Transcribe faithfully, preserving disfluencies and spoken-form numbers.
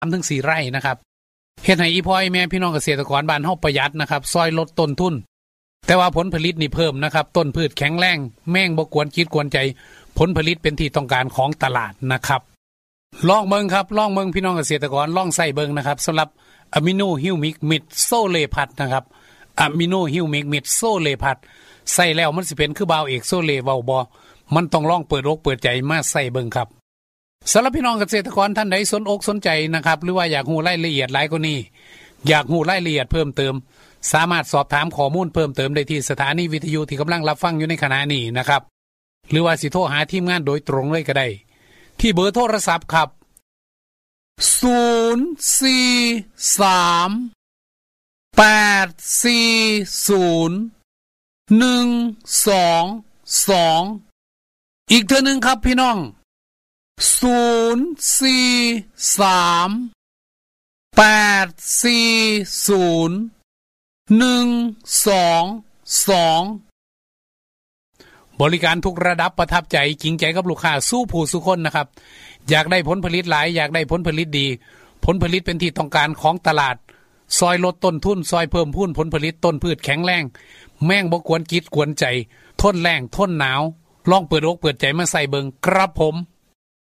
ามถึงสี่ไร่นะครับเฮ็ดให้อีพ่อแม่พี่น้องเกษตรกรบ้านเฮาประหยัดนะครับซอยลดต้นทุนแต่ว่าผลผลิตนี่เพิ่มนะครับต้นพืชแข็งแรงแม่งบ่กวนจิตกวนใจผลผลิตเป็นที่ต้องการของตลาดนะครับลองเบิ่งครับลองเบิ่งพี่น้องเกษตรกรลองใส่เบิ่งนะครับสำหรับอะมิโนฮิวมิกมิดโซเลพัดนะครับอะมิโนฮิวมิกมิดโซเลพัดใส่แล้วมันสิเป็นคือบ่าวเอกโซเลเว้าบ่มันต้องลองเปิดอกเปิดใจมาใส่เบิ่งครับสำหรับพี่น้องเกษตรกรท่านใดสนอกสนใจนะครับหรือว่าอยากรู้รายละเอียดหลายกว่านี้อยากรู้รายละเอียดเพิ่มเติมสามารถสอบถามข้อมูลเพิ่มเติมได้ที่สถานีวิทยุที่กำลังรับฟังอยู่ในขณะนี้นะครับหรือว่าสิโทรหาทีมงานโดยตรงเลยก็ได้ที่เบอร์โทรศัพท์ครับศูนย์ สี่ สาม แปด สี่ ศูนย์ หนึ่ง สอง สองอีกเทื่อนึงครับพี่น้องศูนย์ สี่ สาม แปด สี่ ศูนย์ หนึ่ง สอง สองบริการทุกระดับประทับใจจริงใจกับลูกค้าสู้ผู้สู้คนนะครับอยากได้ผลผลิตหลายอยากได้ผลผลิตดีผลผลิตเป็นที่ต้องการของตลาดซอยลดต้นทุนซอยเพิ่มพูนผลผลิตต้นพืชแข็งแรงแม่งบ่กวนจิตกวนใจทนแรงทนหนาวลองเปิดอกเปิดใจมาใส่เบิงครับผม